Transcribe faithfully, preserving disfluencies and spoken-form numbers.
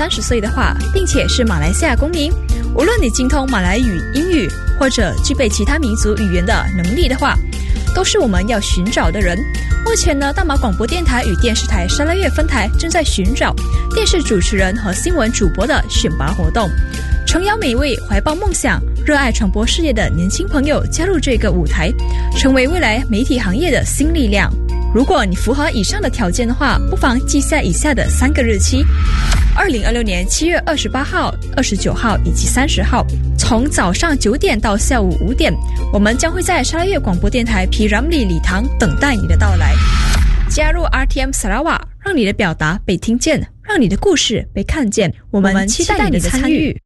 三十岁的话，并且是马来西亚公民，无论你精通马来语、英语，或者具备其他民族语言的能力的话，都是我们要寻找的人。目前呢，大马广播电台与电视台沙拉越分台正在寻找电视主持人和新闻主播的选拔活动，诚邀每位怀抱梦想、热爱传播事业的年轻朋友加入这个舞台，成为未来媒体行业的新力量。如果你符合以上的条件的话，不妨记下以下的三个日期：二零二六年七月二十八号、二十九号以及三十号，从早上九点到下午五点，我们将会在沙拉越广播电台 P Ramlee 礼堂等待你的到来。加入 R T M Sarawak， 让你的表达被听见，让你的故事被看见。我们期待你的参与。